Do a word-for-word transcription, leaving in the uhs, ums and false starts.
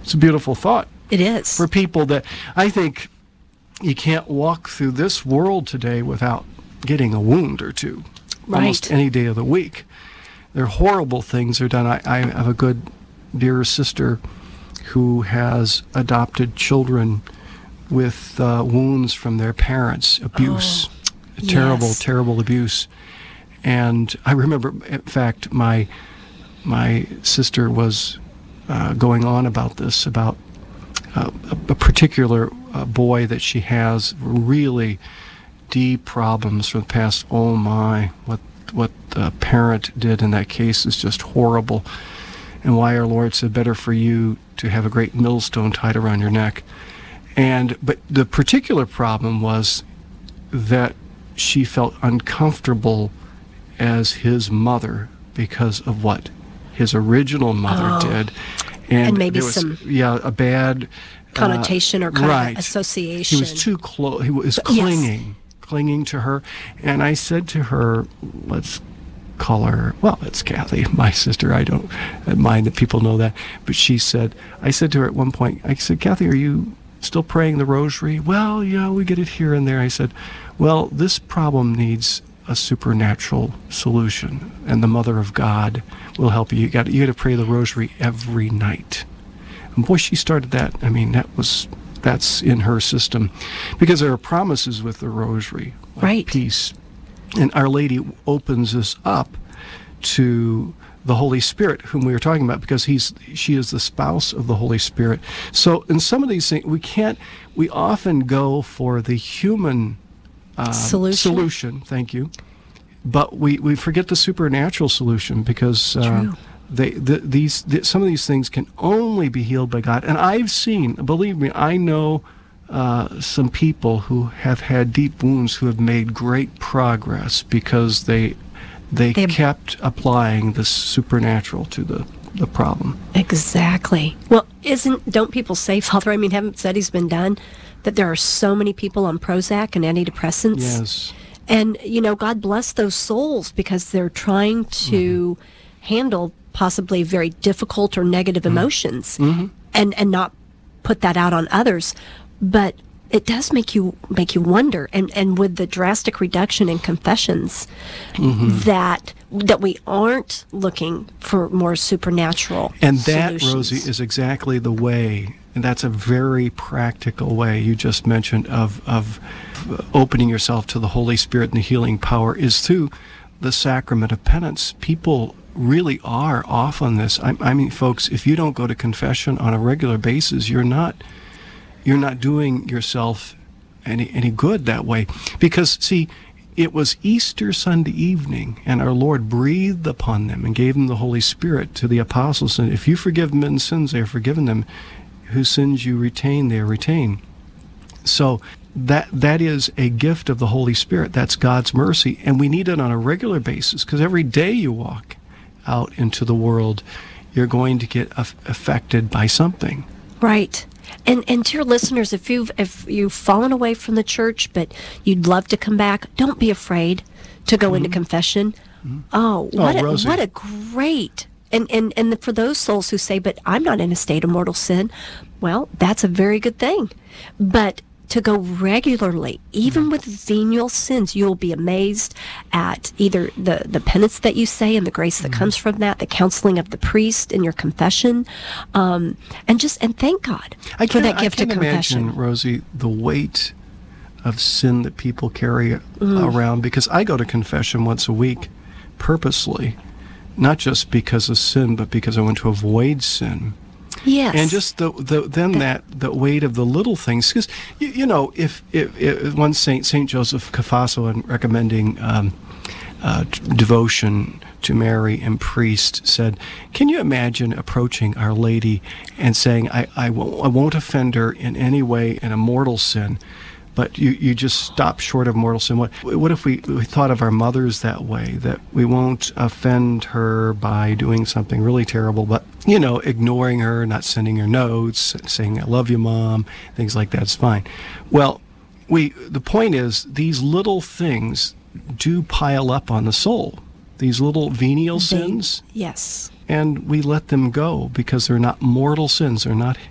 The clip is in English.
It's a beautiful thought. It is. For people that, I think you can't walk through this world today without getting a wound or two. Right. Almost any day of the week. There are horrible things that are done. I, I have a good dear sister who has adopted children with uh, wounds from their parents, abuse, oh, terrible, yes. terrible abuse. And I remember, in fact, my my sister was uh, going on about this, about uh, a, a particular uh, boy that she has, really deep problems from the past. Oh my, what what the parent did in that case is just horrible. And why our Lord said, better for you to have a great millstone tied around your neck. And but the particular problem was that she felt uncomfortable as his mother because of what his original mother oh. did. And, and maybe there was, some yeah, a bad connotation uh, or kind right. of association. He was too close. He was But, clinging, yes. clinging to her. And I said to her, let's call her, well, it's Kathy, my sister. I don't mind that people know that. But she said, I said to her at one point, I said, Kathy, are you still praying the rosary? Well, yeah, we get it here and there. I said, well, this problem needs a supernatural solution, and the Mother of God will help you. You got you got to pray the rosary every night. And boy, she started that. I mean, that was that's in her system, because there are promises with the rosary, like right? Peace, and Our Lady opens us up to the Holy Spirit, whom we were talking about, because he's she is the spouse of the Holy Spirit. So in some of these things, we can't. We often go for the human uh, solution. solution. Thank you, but we, we forget the supernatural solution, because uh, they the, these the, some of these things can only be healed by God. And I've seen, believe me, I know uh, some people who have had deep wounds who have made great progress because they. They, they kept applying the supernatural to the, the problem. Exactly. Well, isn't don't people say, Father, I mean, haven't studies been done that there are so many people on Prozac and antidepressants? Yes. And, you know, God bless those souls, because they're trying to mm-hmm. handle possibly very difficult or negative mm-hmm. emotions mm-hmm. and, and not put that out on others. But it does make you make you wonder, and, and with the drastic reduction in confessions, mm-hmm. that that we aren't looking for more supernatural and that, solutions. Rosie, is exactly the way, and that's a very practical way you just mentioned of of opening yourself to the Holy Spirit and the healing power, is through the sacrament of penance. People really are off on this. I, I mean, folks, if you don't go to confession on a regular basis, you're not. You're not doing yourself any any good that way. Because, see, it was Easter Sunday evening, and our Lord breathed upon them and gave them the Holy Spirit to the apostles. And if you forgive men's sins, they are forgiven them. Whose sins you retain, they are retained. So that that is a gift of the Holy Spirit. That's God's mercy. And we need it on a regular basis, because every day you walk out into the world, you're going to get af- affected by something. Right. And and to your listeners, if you've if you've fallen away from the church, but you'd love to come back, don't be afraid to go mm-hmm. into confession. Mm-hmm. Oh, what oh, a, what a great and and and for those souls who say, "But I'm not in a state of mortal sin," well, that's a very good thing. But to go regularly, even with venial sins, you'll be amazed at either the, the penance that you say and the grace that mm-hmm. comes from that, the counseling of the priest in your confession, um, and just and thank God I for that gift I of can confession. Imagine, Rosie, the weight of sin that people carry mm. around, because I go to confession once a week purposely, not just because of sin, but because I want to avoid sin. Yes. And just the, the then that, that the weight of the little things, because you, you know, if, if, if one Saint Saint Joseph Cafasso, in recommending um, uh, devotion to Mary and priest, said, "Can you imagine approaching Our Lady and saying, I I won't, I won't offend her in any way in a mortal sin." But you, you just stop short of mortal sin. What what if we, we thought of our mothers that way, that we won't offend her by doing something really terrible, but, you know, ignoring her, not sending her notes, saying, "I love you, Mom," things like that's fine. Well, we the point is, these little things do pile up on the soul, these little venial they, sins. Yes. And we let them go because they're not mortal sins. They're not